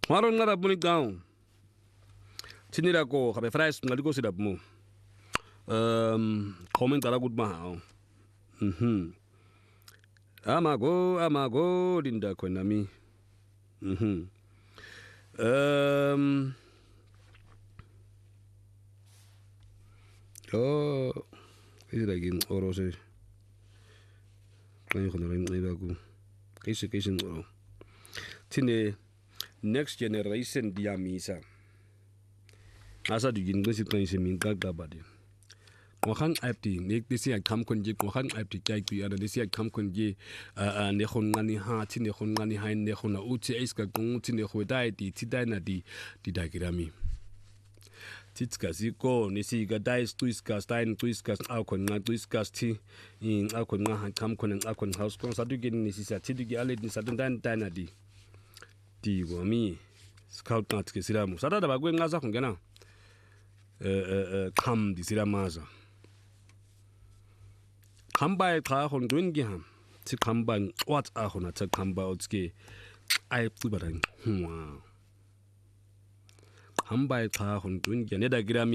Waron nga rabu ni gaon. Tinira ko kabe fries ngali ko sida mo. Comment ala good ma. Amago linda ko nami. Isi lagi orose. Kaya ko na rin ibago. Kasi oro. Tine next generation dia misa. Asa digin ko si kan si minka gabadi. Wakan apti nek disi ak kam konje wakan apti kai ku ada disi ak kam konje ne khon ngani ha tine khon ngani ha ne khona uti iska kung tine khwedai di tidai na di dagirami. Titska ko nisi ga dai tuiska stein tuiska akon na tuiska ti in akon na kam konen akon house kon sadu gin nisi sa tidigi ale ni sadu dan na di wami scout not ke siramu sada da bagwe ngaza kungena kam di siramaza kamba ka hon dungi ham ti kamba what a hona ta kamba otske ai tubaran kamba ka hon dungi ne da girami